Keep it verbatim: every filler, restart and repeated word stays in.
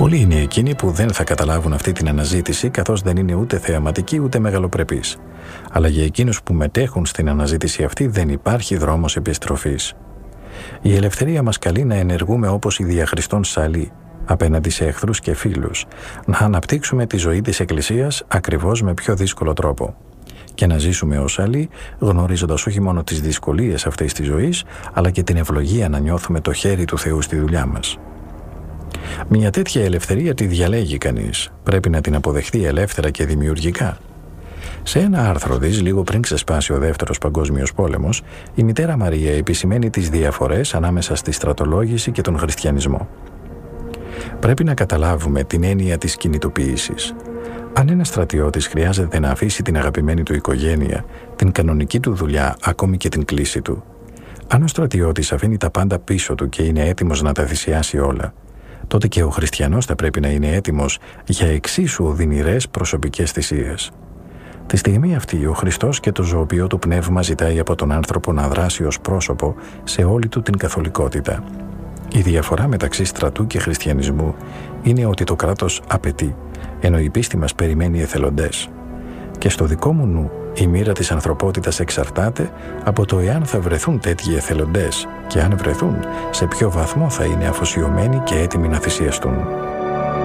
Πολλοί είναι εκείνοι που δεν θα καταλάβουν αυτή την αναζήτηση, καθώς δεν είναι ούτε θεαματικοί ούτε μεγαλοπρεπείς. Αλλά για εκείνους που μετέχουν στην αναζήτηση αυτή δεν υπάρχει δρόμος επιστροφής. Η ελευθερία μας καλεί να ενεργούμε όπως η δια Χριστόν Σαλή, απέναντι σε εχθρούς και φίλους, να αναπτύξουμε τη ζωή της Εκκλησίας ακριβώς με πιο δύσκολο τρόπο και να ζήσουμε ως άλλοι, γνωρίζοντας όχι μόνο τις δυσκολίες αυτής της ζωής, αλλά και την ευλογία να νιώθουμε το χέρι του Θεού στη δουλειά μας. Μια τέτοια ελευθερία τη διαλέγει κανείς. Πρέπει να την αποδεχτεί ελεύθερα και δημιουργικά. Σε ένα άρθρο της, λίγο πριν ξεσπάσει ο Δεύτερος Παγκόσμιος Πόλεμος, η μητέρα Μαρία επισημαίνει τις διαφορές ανάμεσα στη στρατολόγηση και τον χριστιανισμό. Πρέπει να καταλάβουμε την έννοια της κινητοποίησης. Αν ένας στρατιώτης χρειάζεται να αφήσει την αγαπημένη του οικογένεια, την κανονική του δουλειά, ακόμη και την κλίση του, αν ο στρατιώτης αφήνει τα πάντα πίσω του και είναι έτοιμος να τα θυσιάσει όλα, τότε και ο χριστιανός θα πρέπει να είναι έτοιμος για εξίσου οδυνηρές προσωπικές θυσίες. Τη στιγμή αυτή, ο Χριστός και το ζωοποιό του πνεύμα ζητάει από τον άνθρωπο να δράσει ως πρόσωπο σε όλη του την καθολικότητα. Η διαφορά μεταξύ στρατού και χριστιανισμού είναι ότι το κράτος απαιτεί, ενώ η πίστη μας περιμένει εθελοντές. Και στο δικό μου νου, η μοίρα της ανθρωπότητας εξαρτάται από το εάν θα βρεθούν τέτοιοι εθελοντές και αν βρεθούν, σε ποιο βαθμό θα είναι αφοσιωμένοι και έτοιμοι να θυσιαστούν.